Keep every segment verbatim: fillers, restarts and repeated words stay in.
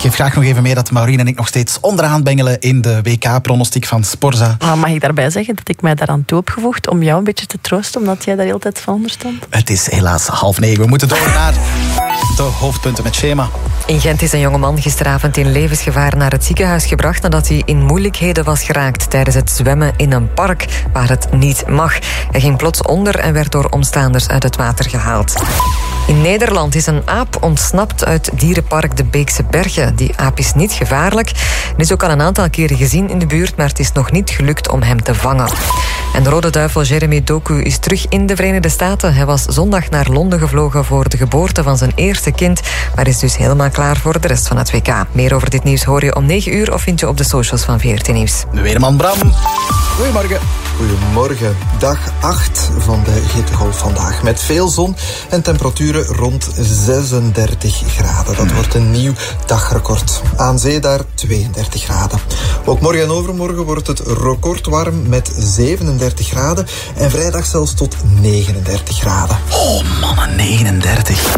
geef graag nog even mee dat Maureen en ik nog steeds onderaan bengelen in de W K-pronostiek van Sporza. Maar mag ik daarbij zeggen dat ik mij daaraan toe heb gevoegd om jou een beetje te troosten, omdat jij daar de hele tijd van onder stond? Het is helaas half negen. We moeten door naar de hoofdpunten met Schema. In Gent is een jongeman gisteravond in levensgevaar naar het ziekenhuis gebracht nadat hij in moeilijkheden was geraakt tijdens het zwemmen in een park waar het niet mag. Hij ging plots onder en werd door omstaanders uit het water gehaald. In Nederland is een aap ontsnapt uit dierenpark de Beekse Bergen. Die aap is niet gevaarlijk. Hij is ook al een aantal keren gezien in de buurt, maar het is nog niet gelukt om hem te vangen. En de rode duivel Jeremy Doku is terug in de Verenigde Staten. Hij was zondag naar Londen gevlogen voor de geboorte van zijn eerste kind, maar is dus helemaal klaar voor de rest van het W K. Meer over dit nieuws hoor je om negen uur of vind je op de socials van V R T Nieuws. Weerman Bram. Goedemorgen. Goedemorgen. Dag acht van de hittegolf vandaag. Met veel zon en temperaturen rond zesendertig graden. Dat wordt een nieuw dagrecord. Aan zee daar tweeëndertig graden. Ook morgen en overmorgen wordt het recordwarm met zevenendertig graden. En vrijdag zelfs tot negenendertig graden. Oh mannen, negenendertig.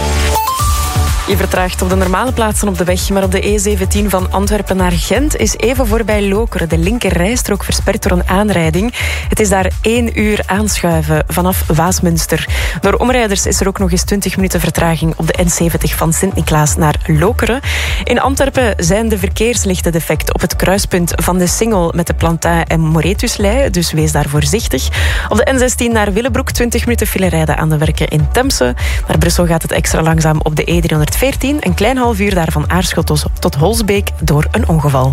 Je vertraagt op de normale plaatsen op de weg, maar op de E zeventien van Antwerpen naar Gent is even voorbij Lokeren de linker rijstrook versperd door een aanrijding. Het is daar één uur aanschuiven vanaf Waasmunster. Door omrijders is er ook nog eens twintig minuten vertraging op de N zeventig van Sint-Niklaas naar Lokeren. In Antwerpen zijn de verkeerslichten defect op het kruispunt van de Singel met de Plantain en Moretuslei, dus wees daar voorzichtig. Op de N zestien naar Willebroek twintig minuten file rijden aan de werken in Temse. Naar Brussel gaat het extra langzaam op de E driehonderdveertien. Een klein half uur daar van Aarschot tot Holsbeek door een ongeval.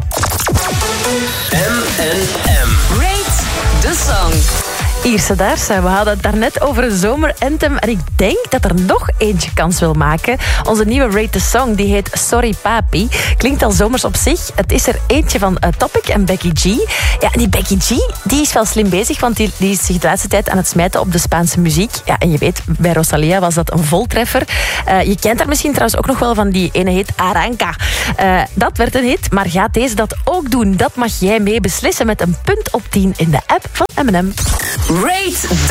M en M. Rate the song. Ierse Daarsa, we hadden het daarnet over een zomeranthem en ik denk dat er nog eentje kans wil maken. Onze nieuwe Rate the Song, die heet Sorry Papi. Klinkt al zomers op zich. Het is er eentje van uh, Topic en Becky G. Ja, die Becky G, die is wel slim bezig, want die, die is zich de laatste tijd aan het smijten op de Spaanse muziek. Ja, en je weet, bij Rosalia was dat een voltreffer. Uh, je kent haar misschien trouwens ook nog wel van die ene hit Aranca. Uh, dat werd een hit, maar gaat deze dat ook doen? Dat mag jij mee beslissen met een punt op tien in de app van M en M. Rate the